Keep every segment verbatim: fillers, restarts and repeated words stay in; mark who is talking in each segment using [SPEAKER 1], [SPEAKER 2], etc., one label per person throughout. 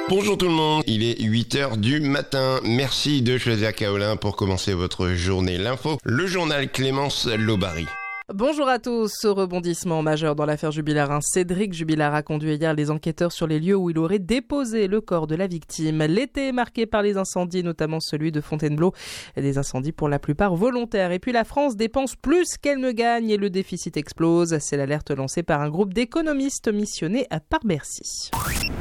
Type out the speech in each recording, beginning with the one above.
[SPEAKER 1] Bonjour tout le monde, il est huit heures du matin. Merci de choisir Kaolin pour commencer votre journée. L'info, le journal Clémence Lobary.
[SPEAKER 2] Bonjour à tous. Ce rebondissement majeur dans l'affaire Jubilard. Cédric Jubilard a conduit hier les enquêteurs sur les lieux où il aurait déposé le corps de la victime. L'été est marqué par les incendies, notamment celui de Fontainebleau. Des incendies pour la plupart volontaires. Et puis la France dépense plus qu'elle ne gagne et le déficit explose. C'est l'alerte lancée par un groupe d'économistes missionnés par Bercy.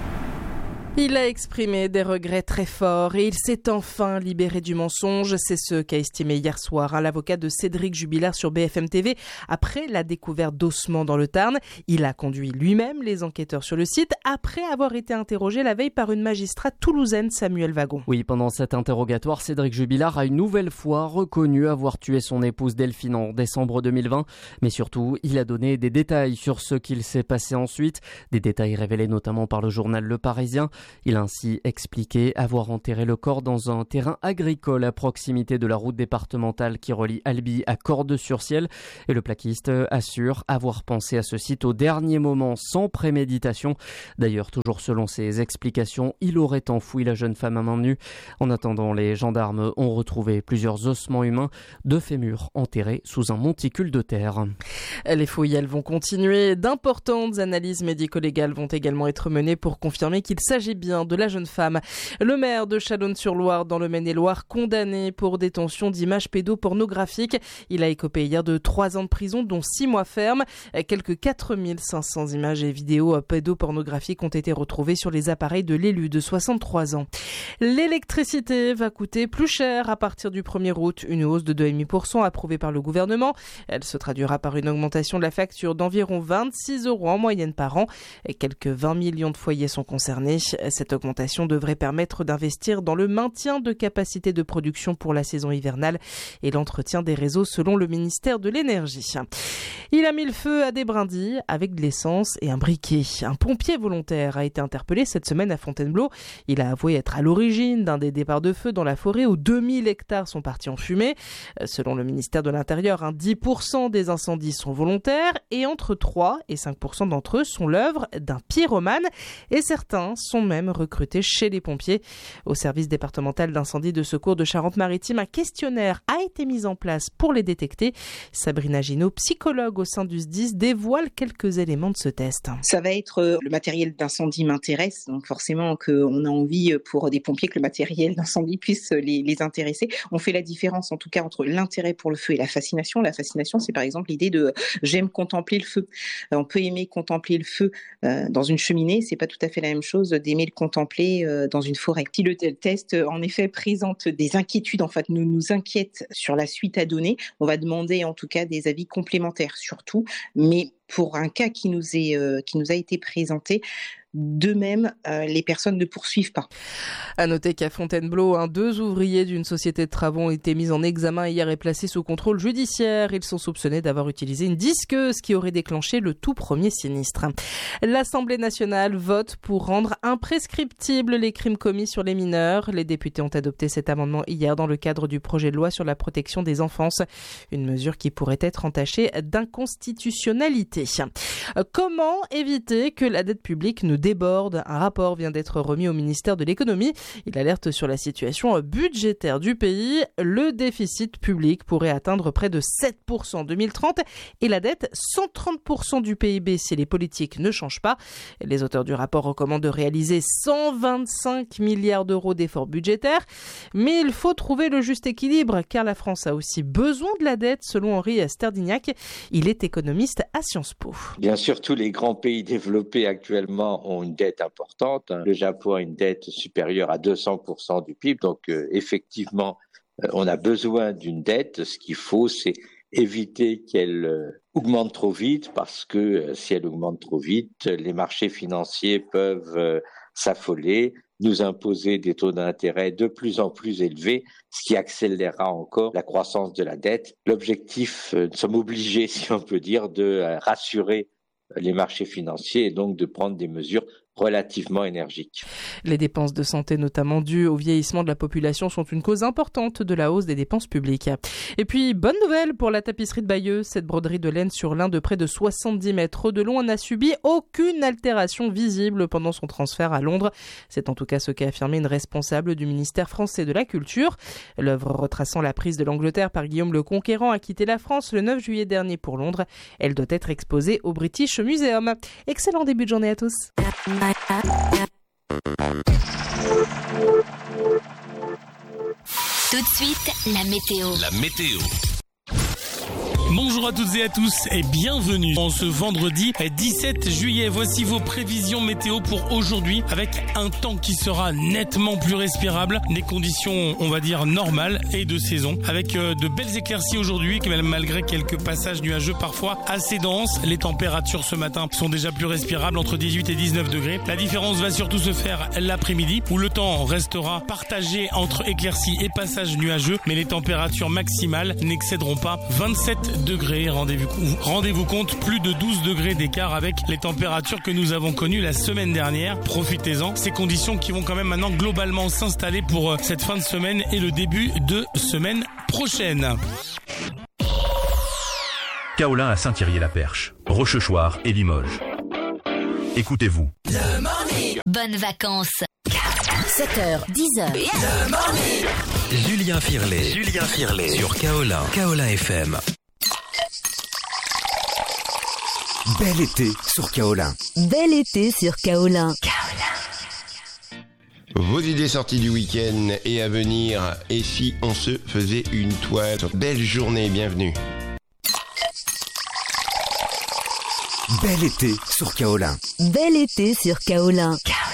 [SPEAKER 2] Il a exprimé des regrets très forts et il s'est enfin libéré du mensonge. C'est ce qu'a estimé hier soir hein, l'avocat de Cédric Jubilard sur B F M T V après la découverte d'ossements dans le Tarn. Il a conduit lui-même les enquêteurs sur le site après avoir été interrogé la veille par une magistrate toulousaine, Samuel Wagon.
[SPEAKER 3] Oui, pendant cet interrogatoire, Cédric Jubilard a une nouvelle fois reconnu avoir tué son épouse Delphine en décembre deux mille vingt. Mais surtout, il a donné des détails sur ce qu'il s'est passé ensuite. Des détails révélés notamment par le journal Le Parisien. Il a ainsi expliqué avoir enterré le corps dans un terrain agricole à proximité de la route départementale qui relie Albi à Cordes-sur-Ciel. Et le plaquiste assure avoir pensé à ce site au dernier moment sans préméditation. D'ailleurs, toujours selon ses explications, il aurait enfoui la jeune femme à main nue. En attendant, les gendarmes ont retrouvé plusieurs ossements humains, deux fémurs enterrés sous un monticule de terre.
[SPEAKER 2] Les fouilles, elles vont continuer. D'importantes analyses médico-légales vont également être menées pour confirmer qu'il s'agit bien de la jeune femme. Le maire de Chalonnes-sur-Loire dans le Maine-et-Loire condamné pour détention d'images pédopornographiques. Il a écopé hier de trois ans de prison dont six mois ferme. Quelques quatre mille cinq cents images et vidéos pédopornographiques ont été retrouvées sur les appareils de l'élu de soixante-trois ans. L'électricité va coûter plus cher à partir du premier août. Une hausse de deux virgule cinq pour cent approuvée par le gouvernement. Elle se traduira par une augmentation de la facture d'environ vingt-six euros en moyenne par an. Et quelques vingt millions de foyers sont concernés. Cette augmentation devrait permettre d'investir dans le maintien de capacités de production pour la saison hivernale et l'entretien des réseaux selon le ministère de l'Énergie. Il a mis le feu à des brindilles avec de l'essence et un briquet. Un pompier volontaire a été interpellé cette semaine à Fontainebleau. Il a avoué être à l'origine d'un des départs de feu dans la forêt où deux mille hectares sont partis en fumée. Selon le ministère de l'Intérieur, dix pour cent des incendies sont volontaires et entre trois et cinq pour cent d'entre eux sont l'œuvre d'un pyromane et certains sont même recrutés chez les pompiers. Au service départemental d'incendie de secours de Charente-Maritime, un questionnaire a été mis en place pour les détecter. Sabrina Ginaud, psychologue au sein du S D I S, dévoile quelques éléments de ce test.
[SPEAKER 4] Ça va être le matériel d'incendie m'intéresse, donc forcément qu'on a envie pour des pompiers que le matériel d'incendie puisse les, les intéresser. On fait la différence en tout cas entre l'intérêt pour le feu et la fascination. La fascination, c'est par exemple l'idée de j'aime contempler le feu. On peut aimer contempler le feu dans une cheminée, c'est pas tout à fait la même chose d'aimer le contempler dans une forêt. Si le test en effet présente des inquiétudes, en fait nous nous inquiète sur la suite à donner, on va demander en tout cas des avis complémentaires surtout, mais pour un cas qui nous est euh, qui nous a été présenté, de même, euh, les personnes ne poursuivent pas.
[SPEAKER 2] À noter qu'à Fontainebleau, hein, deux ouvriers d'une société de travaux ont été mis en examen hier et placés sous contrôle judiciaire. Ils sont soupçonnés d'avoir utilisé une disqueuse qui aurait déclenché le tout premier sinistre. L'Assemblée nationale vote pour rendre imprescriptibles les crimes commis sur les mineurs. Les députés ont adopté cet amendement hier dans le cadre du projet de loi sur la protection des enfances. Une mesure qui pourrait être entachée d'inconstitutionnalité. Comment éviter que la dette publique ne déborde? Un rapport vient d'être remis au ministère de l'économie. Il alerte sur la situation budgétaire du pays. Le déficit public pourrait atteindre près de sept pour cent en deux mille trente et la dette cent trente pour cent du P I B si les politiques ne changent pas. Les auteurs du rapport recommandent de réaliser cent vingt-cinq milliards d'euros d'efforts budgétaires. Mais il faut trouver le juste équilibre car la France a aussi besoin de la dette selon Henri Sterdignac. Il est économiste à Sciences Po.
[SPEAKER 5] Bien sûr, tous les grands pays développés actuellement ont une dette importante. Le Japon a une dette supérieure à deux cents pour cent du P I B. Donc, euh, effectivement, euh, on a besoin d'une dette. Ce qu'il faut, c'est éviter qu'elle euh, augmente trop vite parce que euh, si elle augmente trop vite, les marchés financiers peuvent euh, s'affoler, nous imposer des taux d'intérêt de plus en plus élevés, ce qui accélérera encore la croissance de la dette. L'objectif, euh, nous sommes obligés, si on peut dire, de euh, rassurer les marchés financiers et donc de prendre des mesures relativement énergique.
[SPEAKER 2] Les dépenses de santé, notamment dues au vieillissement de la population, sont une cause importante de la hausse des dépenses publiques. Et puis, bonne nouvelle pour la tapisserie de Bayeux. Cette broderie de laine sur lin de près de soixante-dix mètres de long n'a subi aucune altération visible pendant son transfert à Londres. C'est en tout cas ce qu'a affirmé une responsable du ministère français de la Culture. L'œuvre retraçant la prise de l'Angleterre par Guillaume le Conquérant a quitté la France le neuf juillet dernier pour Londres. Elle doit être exposée au British Museum. Excellent début de journée à tous.
[SPEAKER 6] Tout de suite, la météo.
[SPEAKER 7] La météo. Bonjour à toutes et à tous et bienvenue en ce vendredi dix-sept juillet. Voici vos prévisions météo pour aujourd'hui avec un temps qui sera nettement plus respirable, des conditions on va dire normales et de saison avec de belles éclaircies aujourd'hui malgré quelques passages nuageux parfois assez denses. Les températures ce matin sont déjà plus respirables entre dix-huit et dix-neuf degrés. La différence va surtout se faire l'après-midi où le temps restera partagé entre éclaircies et passages nuageux mais les températures maximales n'excéderont pas vingt-sept degrés. Rendez-vous, rendez-vous compte, plus de douze degrés d'écart avec les températures que nous avons connues la semaine dernière. Profitez-en. Ces conditions qui vont quand même maintenant globalement s'installer pour cette fin de semaine et le début de semaine prochaine.
[SPEAKER 8] Kaolin à Saint-Thierry-la-Perche, Rochechouart et Limoges. Écoutez-vous.
[SPEAKER 6] Le morning. Bonnes vacances. sept heures, dix heures.
[SPEAKER 9] Le morning. Julien Firlet. Julien Firlet. Sur Kaolin. Kaolin F M.
[SPEAKER 10] Bel été sur Kaolin.
[SPEAKER 6] Bel été sur Kaolin.
[SPEAKER 1] Vos idées sorties du week-end et à venir. Et si on se faisait une toile? Belle journée, bienvenue.
[SPEAKER 10] Bel été sur Kaolin.
[SPEAKER 6] Bel été sur Kaolin.